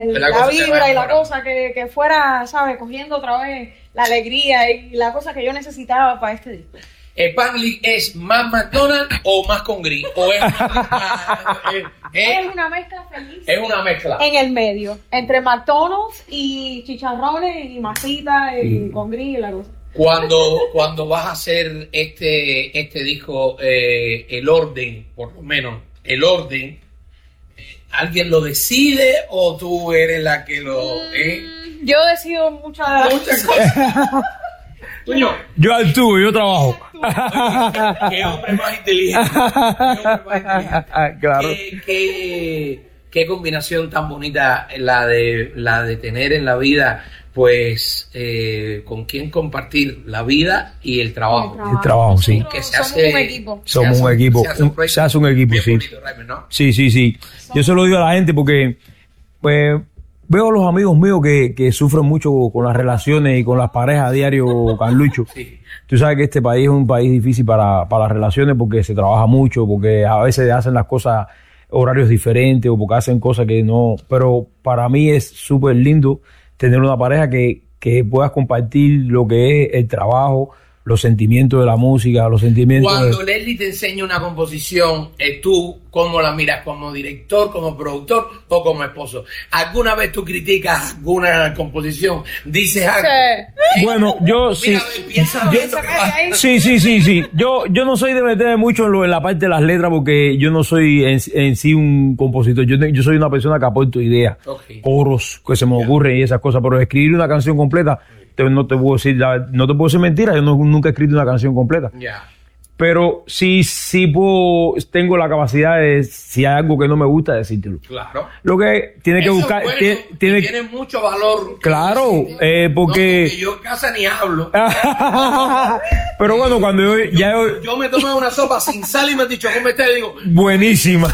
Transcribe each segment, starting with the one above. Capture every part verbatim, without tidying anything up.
el, la, la vibra y la cosa que, que fuera, ¿sabes? Cogiendo otra vez la alegría y la cosa que yo necesitaba para este disco. ¿Spanglish es más McDonald's o más con gris? ¿O es, es, es, es una mezcla feliz. Es una mezcla. En el medio, entre McDonald's y chicharrones y masita y mm. con gris y la cosa. Cuando, cuando vas a hacer este, este disco, eh, el orden, por lo menos, el orden, ¿alguien lo decide o tú eres la que lo... Eh? Mm, yo decido muchas, muchas cosas. Tuño. Yo actúo, yo trabajo. Oye, qué hombre más inteligente. Qué hombre más inteligente. Claro. Qué, qué, qué combinación tan bonita la de, la de tener en la vida, pues, eh, con quién compartir la vida y el trabajo. El trabajo, el trabajo sí. Que se somos hace, un equipo. Somos un equipo. Se hace un, se hace un equipo, sí. Bonito, Raymond, ¿no? Sí, sí, sí. Yo se lo digo a la gente porque, pues, veo a los amigos míos que, que sufren mucho con las relaciones y con las parejas a diario, Carlucho. Sí. Tú sabes que este país es un país difícil para, para las relaciones porque se trabaja mucho, porque a veces hacen las cosas horarios diferentes o porque hacen cosas que no... Pero para mí es súper lindo tener una pareja que, que puedas compartir lo que es el trabajo, los sentimientos de la música, los sentimientos... Cuando de... Leslie te enseña una composición, eh, ¿tú cómo la miras? ¿Como director, como productor o como esposo? ¿Alguna vez tú criticas alguna composición? ¿Dices algo? Sí. Eh, bueno, yo sí... Mira, yo, sí, sí, sí, sí. Yo, yo no soy de meterme mucho en, lo, en la parte de las letras porque yo no soy en, en sí un compositor. Yo, yo soy una persona que aporto ideas, okay. coros que se me ocurren y esas cosas, pero escribir una canción completa... no te puedo decir, no te puedo decir mentira, yo no, nunca he escrito una canción completa. Yeah. Pero sí, sí puedo, tengo la capacidad de, si hay algo que no me gusta, decírtelo. Claro. Lo que tiene Eso que buscar, bueno, tiene, tiene, tiene mucho valor. Claro, eh, porque... No, porque yo en casa ni hablo. Pero bueno, cuando yo, yo, ya yo... yo me tomé una sopa sin sal y me han dicho, ¿cómo estás? Y digo... Buenísima.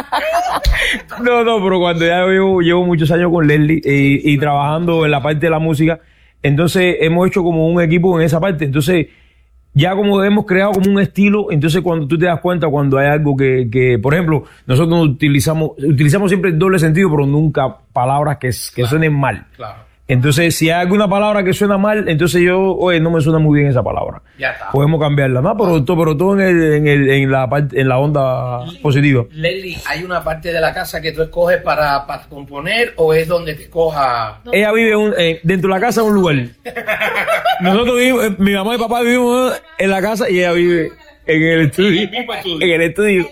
No, no, pero cuando ya llevo, llevo muchos años con Leslie y, y trabajando en la parte de la música, entonces hemos hecho como un equipo en esa parte. Entonces ya como hemos creado como un estilo, entonces cuando tú te das cuenta cuando hay algo que, que por ejemplo, nosotros utilizamos utilizamos siempre el doble sentido, pero nunca palabras que, que claro, suenen mal. Claro. Entonces, si hay alguna palabra que suena mal, entonces yo, oye, no me suena muy bien esa palabra. Ya está. Podemos cambiarla, ¿no? Pero, todo, pero todo en, el, en, el, en, la parte, en la onda positiva. Leslie, ¿hay una parte de la casa que tú escoges para, para componer o es donde te coja? Ella vive un, eh, dentro de la casa en un lugar. Nosotros vivimos, eh, mi mamá y papá vivimos en la casa y ella vive en el estudio. En el estudio.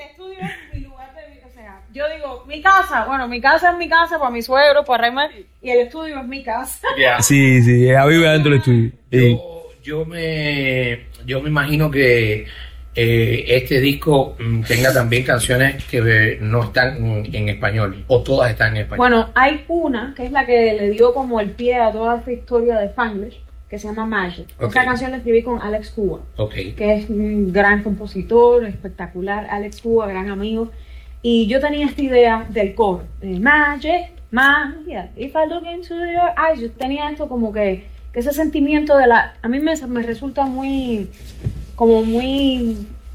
Yo digo, mi casa, bueno, mi casa es mi casa para mi suegro, para Raymond, y el estudio es mi casa. Yeah. Sí, sí, ella vive dentro del estudio. Sí. Yo, yo me yo me imagino que eh, este disco mm, tenga también canciones que no están en, en español, o todas están en español. Bueno, hay una que es la que le dio como el pie a toda esta historia de Spanglish, que se llama Magic. Okay. Esa canción la escribí con Alex Cuba, okay, que es un gran compositor, espectacular. Alex Cuba, gran amigo. Y yo tenía esta idea del coro, de Magic, Magia, if I look into your eyes. Yo tenía esto como que, que ese sentimiento de la... A mí me, me resulta muy, como muy,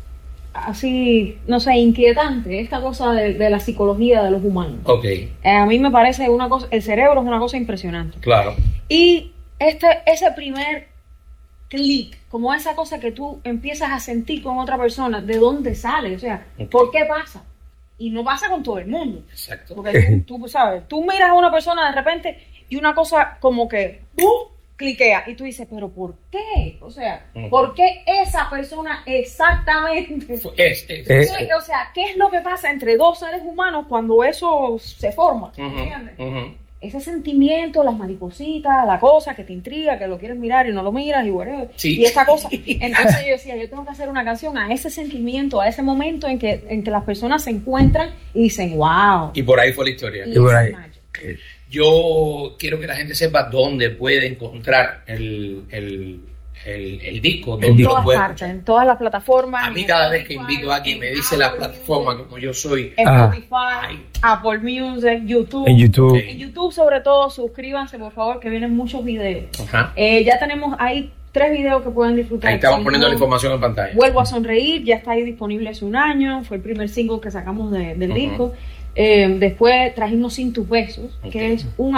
así, no sé, inquietante, esta cosa de, de la psicología de los humanos. Ok. Eh, a mí me parece una cosa, el cerebro es una cosa impresionante. Claro. Y este, ese primer clic, como esa cosa que tú empiezas a sentir con otra persona, ¿de dónde sale? O sea, okay, ¿por qué pasa? Y no pasa con todo el mundo. Exacto. Porque tú, tú sabes, tú miras a una persona de repente y una cosa como que ¡pum! Cliquea. Y tú dices, ¿pero por qué? O sea, uh-huh, ¿por qué esa persona exactamente? Es, es, es, es. O sea, ¿qué es lo que pasa entre dos seres humanos cuando eso se forma? Uh-huh, ¿entiendes? Uh-huh. Ese sentimiento, las maripositas, la cosa que te intriga, que lo quieres mirar y no lo miras y whatever. Sí. Y esa cosa. Entonces yo decía, yo tengo que hacer una canción a ese sentimiento, a ese momento en que, en que las personas se encuentran y dicen, wow. Y por ahí fue la historia. Y, y por ahí. Yo quiero que la gente sepa dónde puede encontrar el, el, el, el disco. En todas partes, en todas las plataformas. A mí cada vez que invito a alguien me dice la plataforma como yo soy. Spotify, ah, Apple Music, YouTube. En YouTube. Okay. En YouTube sobre todo, suscríbanse por favor, que vienen muchos videos. Ajá. Eh, ya tenemos ahí tres videos que pueden disfrutar. Ahí estamos poniendo la información en pantalla. Vuelvo a sonreír, ya está ahí disponible hace un año, fue el primer single que sacamos de, del uh-huh, disco. Eh, después trajimos Sin tus besos, okay, que es un